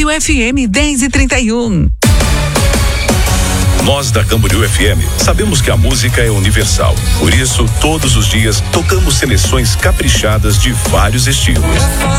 FM 10h31. Nós da Camboriú FM sabemos que a música é universal. Por isso, todos os dias tocamos seleções caprichadas de vários estilos.